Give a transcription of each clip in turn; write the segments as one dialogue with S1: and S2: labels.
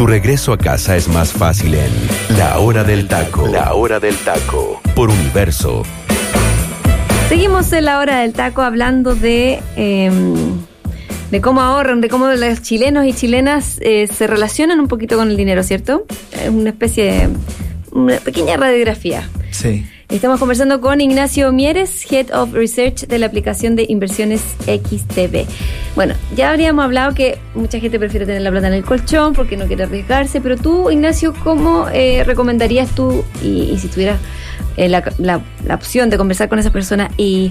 S1: Tu regreso a casa es más fácil en La Hora del Taco. La Hora del Taco. Por Universo.
S2: Seguimos en La Hora del Taco hablando de cómo ahorran, de cómo los chilenos y chilenas se relacionan un poquito con el dinero, ¿cierto? Es una pequeña radiografía.
S3: Sí.
S2: Estamos conversando con Ignacio Mieres, Head of Research de la aplicación de inversiones XTB. Bueno, ya habríamos hablado que mucha gente prefiere tener la plata en el colchón porque no quiere arriesgarse, pero tú, Ignacio, ¿cómo recomendarías tú, y si tuvieras la opción de conversar con esa persona y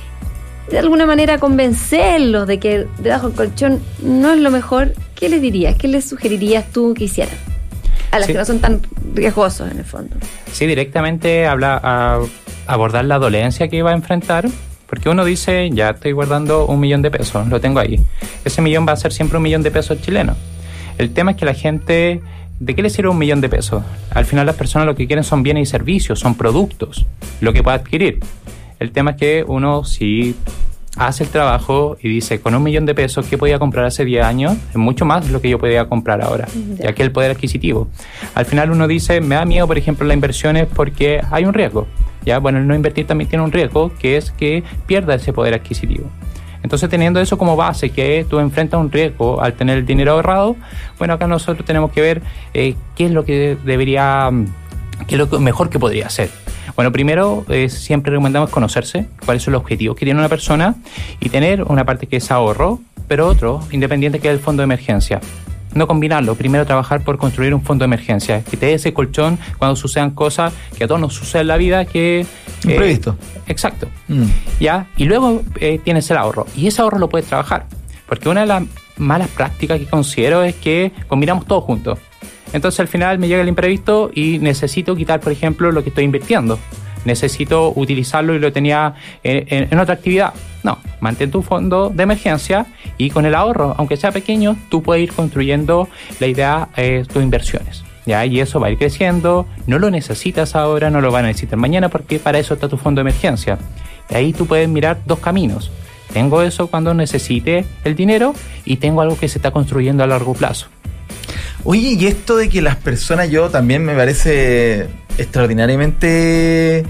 S2: de alguna manera convencerlos de que debajo del colchón no es lo mejor, ¿qué les dirías? ¿Qué les sugerirías tú que hicieran? A las que no son tan riesgosos en el fondo.
S4: Sí, directamente abordar la dolencia que va a enfrentar, porque uno dice, ya estoy guardando 1 millón de pesos, lo tengo ahí. Ese millón va a ser siempre 1 millón de pesos chilenos. El tema es que la gente, ¿de qué le sirve 1 millón de pesos? Al final las personas lo que quieren son bienes y servicios, son productos, lo que puede adquirir. El tema es que uno, si hace el trabajo y dice, con 1 millón de pesos, ¿qué podía comprar hace 10 años? Es mucho más de lo que yo podía comprar ahora, ya que el poder adquisitivo. Al final uno dice, me da miedo, por ejemplo, las inversiones porque hay un riesgo. Ya, bueno, el no invertir también tiene un riesgo, que es que pierda ese poder adquisitivo. Entonces, teniendo eso como base, que tú enfrentas un riesgo al tener el dinero ahorrado, bueno, acá nosotros tenemos que ver qué es lo que qué es lo mejor que podría hacer. Bueno, primero, siempre recomendamos conocerse, cuáles son los objetivos que tiene una persona y tener una parte que es ahorro, pero otro, independiente, que es el fondo de emergencia. No combinarlo, primero trabajar por construir un fondo de emergencia, que te dé ese colchón cuando sucedan cosas que a todos nos suceden en la vida, que...
S3: Imprevisto.
S4: Exacto. ¿Ya? Y luego tienes el ahorro, y ese ahorro lo puedes trabajar, porque una de las malas prácticas que considero es que combinamos todo juntos. Entonces al final me llega el imprevisto y necesito quitar, por ejemplo, lo que estoy invirtiendo. Necesito utilizarlo y lo tenía en otra actividad. No, mantén tu fondo de emergencia y con el ahorro, aunque sea pequeño, tú puedes ir construyendo la idea, tus inversiones. ¿Ya? Y eso va a ir creciendo, no lo necesitas ahora, no lo van a necesitar mañana, porque para eso está tu fondo de emergencia. Y ahí tú puedes mirar 2 caminos. Tengo eso cuando necesite el dinero y tengo algo que se está construyendo a largo plazo.
S3: Oye, y esto de que las personas, yo también me parece extraordinariamente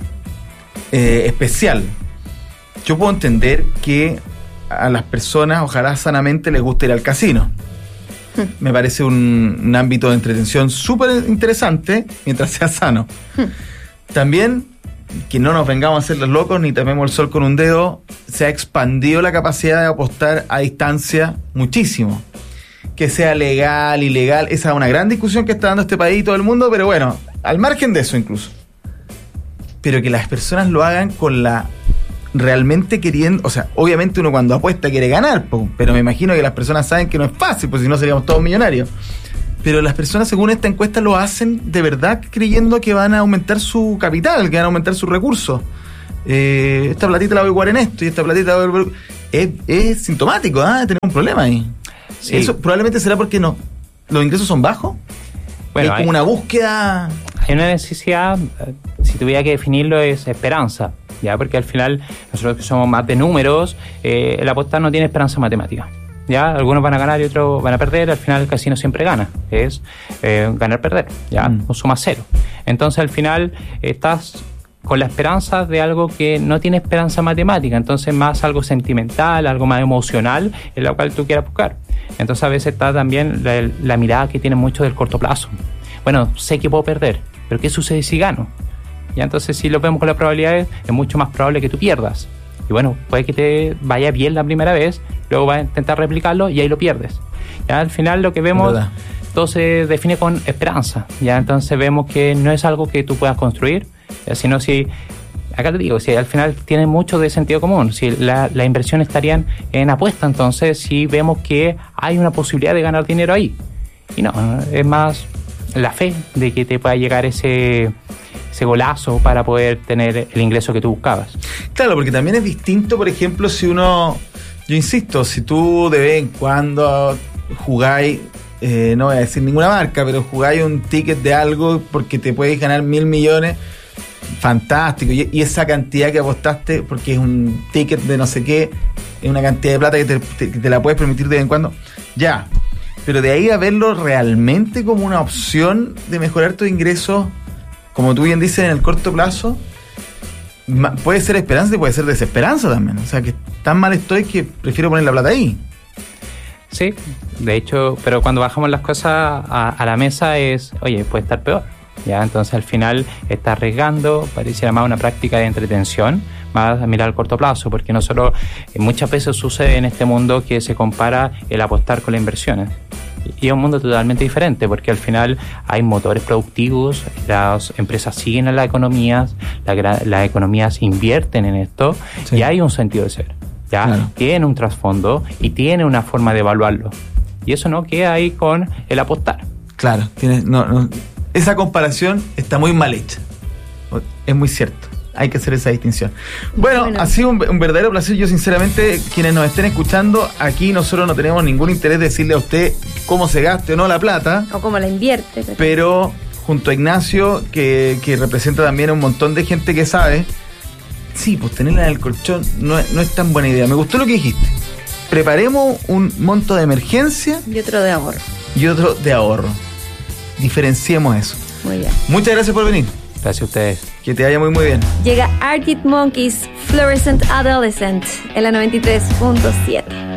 S3: especial. Yo puedo entender que a las personas, ojalá sanamente, les guste ir al casino. Me parece un ámbito de entretención súper interesante mientras sea sano. También, que no nos vengamos a hacer los locos ni tapemos el sol con un dedo, se ha expandido la capacidad de apostar a distancia muchísimo. Que sea legal, ilegal, esa es una gran discusión que está dando este país y todo el mundo, pero bueno, al margen de eso incluso. Pero que las personas lo hagan con la... realmente queriendo... O sea, obviamente uno cuando apuesta quiere ganar, pero me imagino que las personas saben que no es fácil, pues si no seríamos todos millonarios. Pero las personas, según esta encuesta, lo hacen de verdad creyendo que van a aumentar su capital, que van a aumentar sus recursos. Esta platita la voy a jugar en esto y esta platita la voy a... Es sintomático, tenemos un problema ahí. Sí. Eso probablemente será porque los ingresos son bajos. Bueno, hay como una búsqueda.
S4: Hay una necesidad, si tuviera que definirlo, es esperanza, ya, porque al final nosotros que somos más de números, el apostar no tiene esperanza matemática. Ya, algunos van a ganar y otros van a perder. Al final el casino siempre gana, es ganar-perder, ya, o suma cero. Entonces al final estás con la esperanza de algo que no tiene esperanza matemática, entonces más algo sentimental, algo más emocional, en lo cual tú quieras buscar. Entonces a veces está también la mirada que tiene mucho del corto plazo. Bueno, sé que puedo perder, pero ¿qué sucede si gano? Ya, entonces si lo vemos con las probabilidades, es mucho más probable que tú pierdas. Y bueno, puede que te vaya bien la primera vez, luego vas a intentar replicarlo y ahí lo pierdes. Ya, al final lo que vemos, todo se define con esperanza. Ya, entonces vemos que no es algo que tú puedas construir, sino si, acá te digo, si al final tiene mucho de sentido común, si la inversión estarían en apuesta, entonces si vemos que hay una posibilidad de ganar dinero ahí. Y no, es más la fe de que te pueda llegar ese golazo para poder tener el ingreso que tú buscabas.
S3: Claro, porque también es distinto, por ejemplo, si uno, yo insisto, si tú de vez en cuando jugáis, no voy a decir ninguna marca, pero jugáis un ticket de algo porque te puedes ganar 1.000 millones, fantástico, y esa cantidad que apostaste porque es un ticket de no sé qué, es una cantidad de plata que te la puedes permitir de vez en cuando, ya. pero de ahí a verlo realmente como una opción de mejorar tus ingresos, como tú bien dices, en el corto plazo, puede ser esperanza y puede ser desesperanza también. O sea, que tan mal estoy que prefiero poner la plata ahí.
S4: Sí, de hecho, pero cuando bajamos las cosas a la mesa es, oye, puede estar peor. Ya, entonces al final está arriesgando, pareciera más una práctica de entretención, más a mirar al corto plazo, porque no solo muchas veces sucede en este mundo que se compara el apostar con las inversiones. Y es un mundo totalmente diferente, porque al final hay motores productivos, las empresas siguen a las economías, las economías invierten en esto, sí. Y hay un sentido de ser, ya, claro. Tiene un trasfondo y tiene una forma de evaluarlo. Y eso no queda ahí con el apostar.
S3: Claro, esa comparación está muy mal hecha. Es muy cierto. Hay que hacer esa distinción. Bueno, ha sido un verdadero placer. Yo sinceramente, quienes nos estén escuchando, aquí nosotros no tenemos ningún interés de decirle a usted cómo se gaste o no la plata.
S2: O cómo la invierte.
S3: Pero junto a Ignacio, que representa también a un montón de gente que sabe, sí, pues tenerla en el colchón no es tan buena idea. Me gustó lo que dijiste. Preparemos un monto de emergencia.
S2: Y otro de ahorro.
S3: Diferenciemos eso.
S2: Muy bien.
S3: Muchas gracias por venir.
S4: Gracias a ustedes.
S3: Que te vaya muy bien.
S2: Llega Arctic Monkeys, Fluorescent Adolescent, en la 93.7.